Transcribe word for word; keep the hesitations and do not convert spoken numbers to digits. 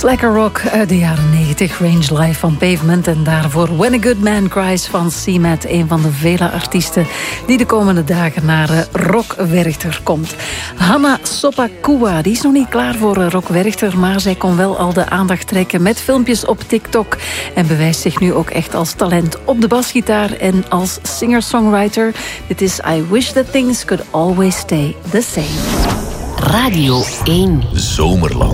Lekker rock uit de jaren negentig, Range Live van Pavement. En daarvoor When a Good Man Cries van C-Mat. Een van de vele artiesten die de komende dagen naar uh, Rock Werchter komt. Hanna Sopakua, die is nog niet klaar voor uh, Rock Werchter, maar zij kon wel al de aandacht trekken met filmpjes op TikTok. En bewijst zich nu ook echt als talent op de basgitaar en als singer-songwriter. Dit is I Wish That Things Could Always Stay The Same. Radio één. Zomerland.